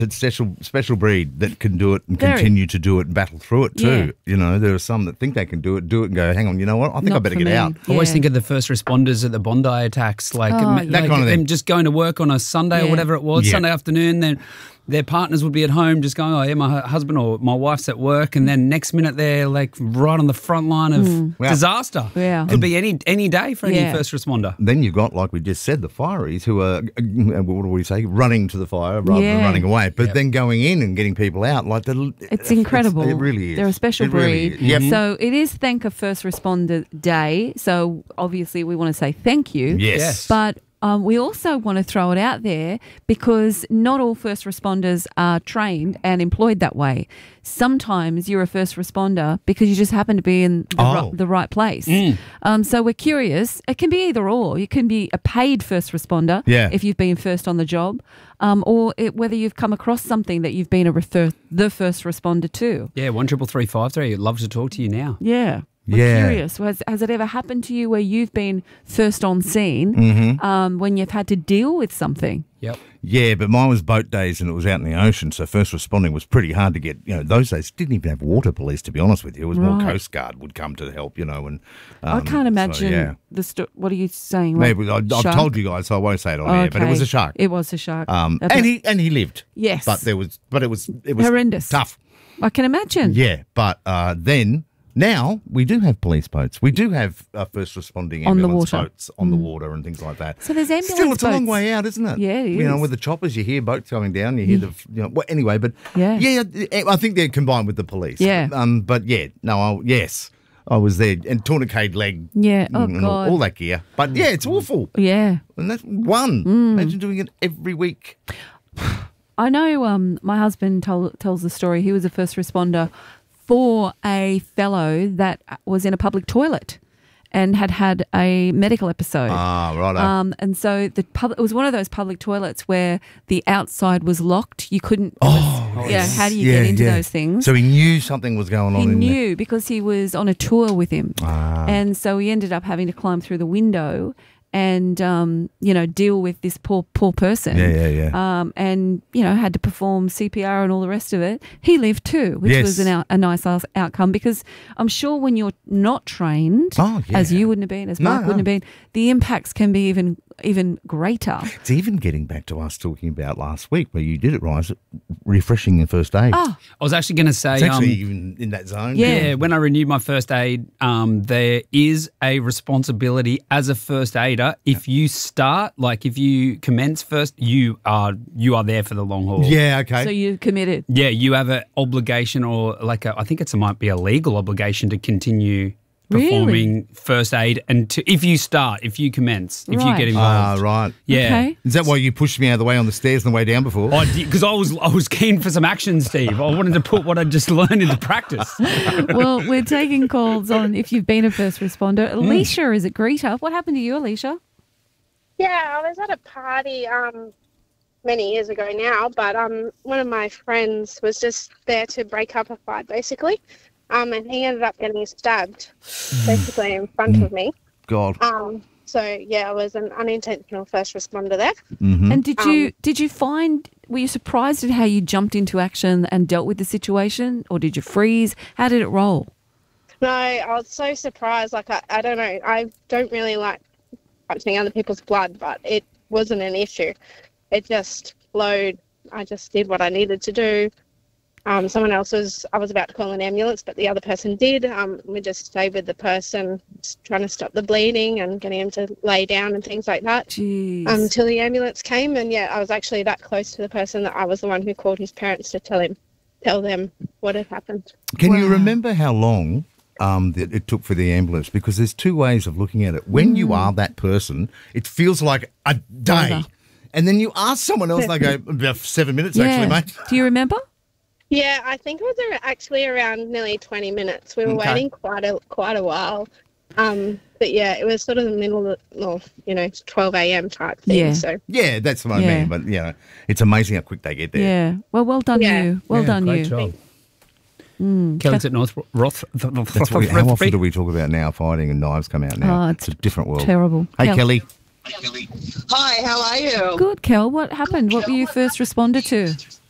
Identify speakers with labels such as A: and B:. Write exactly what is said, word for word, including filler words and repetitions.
A: It's special special breed that can do it and
B: Very.
A: continue to do it and battle through it too.
B: Yeah.
A: You know, there are some that think they can do it, do it and go, hang on, you know what? I think
B: Not
A: I better
B: for
A: get
B: me.
A: out.
C: I always
B: Yeah.
C: think of the first responders at the Bondi attacks, like,
B: Oh,
C: ma-
B: yeah.
A: That
C: like
A: kind of thing.
C: them just going to work on a Sunday
B: Yeah.
C: or whatever it was,
A: Yeah.
C: Sunday afternoon. Then their partners would be at home just going, oh, yeah, my hu- husband or my wife's at work. And then next minute they're like right on the front line of
A: Wow.
C: disaster.
B: Yeah.
C: Could be any any day for any
B: Yeah.
C: first responder.
A: Then you've got, like we just said, the fireys who are, uh, what do we say, running to the fire rather
B: Yeah.
A: than running away. But
C: Yep.
A: then going in and getting people out, like the,
B: It's incredible.
A: It really is.
B: They're a special
A: It really
B: breed.
A: is. Yep.
B: So it is Thank a First Responder Day. So obviously we want to say thank you.
A: Yes.
C: Yes.
B: But um, we also want to throw it out there because not all first responders are trained and employed that way. Sometimes you're a first responder because you just happen to be in the,
A: Oh.
B: ri- the right place. Um, so we're curious. It can be either or. You can be a paid first responder
A: Yeah.
B: if you've been first on the job, um, or it, whether you've come across something that you've been a refer- the first responder to.
C: Yeah, one triple three five three. I'd love to talk to you now.
B: Yeah. We're
A: Yeah.
B: curious. Has, has it ever happened to you where you've been first on scene
A: Mm-hmm.
B: um, when you've had to deal with something?
C: Yep.
A: Yeah, but mine was boat days and it was out in the ocean, so first responding was pretty hard to get. You know, those days didn't even have water police, to be honest with you. It was more
B: Right.
A: Coast Guard would come to help, you know. And
B: I
A: um,
B: can't
A: so,
B: imagine
A: yeah.
B: the sto- What are you saying? Like
A: Maybe I, I've
B: shark?
A: told you guys, so I won't say it on air. But it was
B: Okay.
A: a shark.
B: It was a shark.
A: Um,
B: About-
A: and he and he lived.
B: Yes.
A: but there was, but it was it was
B: Horrendous.
A: tough.
B: I can imagine.
A: Yeah, but uh, then now we do have police boats. We do have uh, first responding
B: On the
A: ambulance
B: water.
A: boats on the water and things like that.
B: So there's ambulance
A: Still, it's a long
B: boats.
A: way out, isn't it?
B: Yeah, it
A: You know,
B: is.
A: with the choppers, you hear boats coming down. You hear the you know. Well, anyway, but
B: Yeah.
A: yeah, I think they're combined with the police.
B: Yeah.
A: Um. But yeah, no. I, yes, I was there and tourniquet leg.
B: Yeah. Oh,
A: and all,
B: God.
A: all that gear. But yeah, it's awful.
B: Yeah.
A: And that's one.
B: Mm.
A: Imagine doing it every week.
B: I know um, my husband tol- tells the story. He was a first responder for a fellow that was in a public toilet and had had a medical episode.
A: Ah, right.
B: Um, and so the pub- it was one of those public toilets where the outside was locked. You couldn't. it was- yeah. How do you get into those things?
A: So he knew something was going on
B: He
A: in there.
B: knew because he was on a tour with him,
A: Ah.
B: and so he ended up having to climb through the window and um, you know deal with this poor poor person.
A: Yeah, yeah, yeah.
B: Um, and you know had to perform C P R and all the rest of it. He lived too, which
A: Yes.
B: was an out- a nice out- outcome because I'm sure when you're not trained,
A: Oh, yeah.
B: as you wouldn't have been, as
A: No,
B: Mark wouldn't
A: no.
B: have been, the impacts can be even even greater.
A: It's even getting back to us talking about last week where you did it, right? Refreshing the first aid.
B: Oh,
C: I was actually going to say,
A: It's actually
C: um,
A: even in that zone.
B: Yeah.
C: yeah, when I renewed my first aid, um, there is a responsibility as a first aider. If you start, like if you commence first, you are you are there for the long haul.
A: Yeah, okay.
B: so you committed.
C: Yeah, you have an obligation, or like a, I think it's, it might be a legal obligation to continue
B: Really?
C: performing first aid, and to, if you start, if you commence, if you
B: Right.
C: get
A: Ah,
C: involved.
A: right.
C: Yeah.
B: Okay.
A: Is that why you pushed me out of the way on the stairs on the way down before?
C: Because I was I was keen for some action, Steve. I wanted to put what I just learned into practice.
B: Well, we're taking calls on if you've been a first responder. Alicia is at Greta. What happened to you, Alicia?
D: Yeah, I was at a party um, many years ago now, but um, one of my friends was just there to break up a fight, basically, um, and he ended up getting stabbed, basically in front of me.
A: God.
D: Um, so yeah, I was an unintentional first responder there.
A: Mm-hmm.
B: And did you
D: Um,
B: did you find were you surprised at how you jumped into action and dealt with the situation, or did you freeze? How did it roll?
D: No, I was so surprised. Like I, I don't know, I don't really like touching other people's blood, but it wasn't an issue. It just flowed. I just did what I needed to do. Um, someone else was, I was about to call an ambulance, but the other person did. Um, we just stayed with the person, just trying to stop the bleeding and getting him to lay down and things like that
B: Jeez.
D: um, until the ambulance came. And yeah, I was actually that close to the person that I was the one who called his parents to tell him, tell them what had happened.
A: Can you
B: Wow.
A: remember how long um, that it took for the ambulance? Because there's two ways of looking at it. When you are that person, it feels like a day.
B: Forever.
A: And then you ask someone else, they go, about seven minutes
B: yeah.
A: actually, mate.
B: Do you remember?
D: Yeah, I think it was ar- actually around nearly twenty minutes. We were
A: Okay.
D: waiting quite a quite a while. Um, but yeah, it was sort of the middle of, well, you know, twelve a.m. type thing.
B: Yeah.
D: So
A: Yeah, that's what I
B: Yeah.
A: mean. But, you know, it's amazing how quick they get there.
B: Yeah. Well, well done
D: Yeah.
B: you. Well
C: Yeah,
B: done
C: great
B: you.
C: job.
B: Mm.
C: Kelly's at North Roth.
A: That's what, how often do we talk about now fighting and knives come out now?
B: Oh,
A: it's,
B: it's
A: a different world.
B: Terrible.
A: Hey,
B: Kel-
A: Kelly.
E: Hi, how are you?
B: Good, Kel. What happened? What were you first responder to?